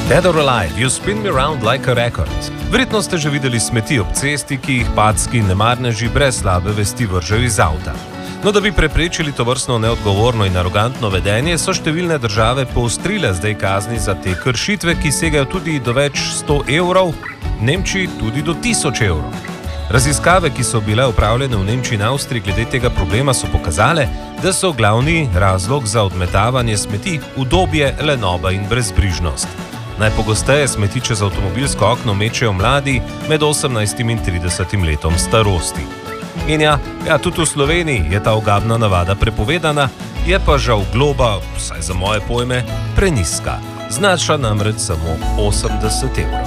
Dead or Alive, You Spin Me Round Like a Record. Verjetno ste že videli smeti ob cesti, ki jih packi nemarneži brez slabe vesti vržejo iz avta. No, da bi preprečili tovrstno neodgovorno in arogantno vedenje, so številne države poostrile zdaj kazni za te kršitve, ki segajo tudi do več 100 evrov, v Nemčiji tudi do 1000 evrov. Raziskave, ki so bile opravljene v Nemčiji in Avstriji glede tega problema, so pokazale, da so glavni razlog za odmetavanje smeti udobje, lenoba in brezbrižnost. Najpogosteje smeti čez avtomobilsko okno mečejo mladi med 18 in 30 letom starosti. In ja, tudi v Sloveniji je ta ogabna navada prepovedana, je pa žal globa, vsaj za moje pojme, prenizka. Znaša namreč samo 80 evrov.